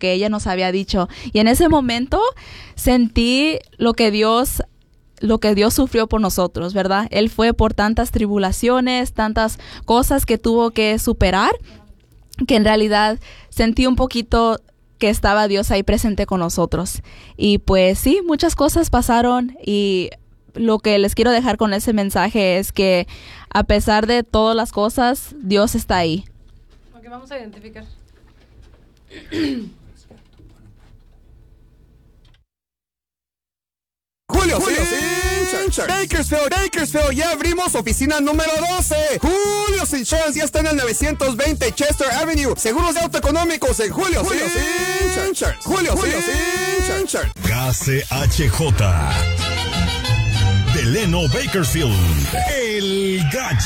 que ella nos había dicho. Y en ese momento sentí lo que Dios sufrió por nosotros, ¿verdad? Él fue por tantas tribulaciones, tantas cosas que tuvo que superar, que en realidad sentí un poquito que estaba Dios ahí presente con nosotros. Y pues sí, muchas cosas pasaron, y lo que les quiero dejar con ese mensaje es que a pesar de todas las cosas, Dios está ahí. Ok, vamos a identificar. Julio Insurance. Bakersfield, ya abrimos oficina número 12. Julio Insurance ya está en el 920 Chester Avenue. Seguros de auto económicos en Julio Insurance. Julio Insurance. KCHJ. Delano Bakersfield. El gallo.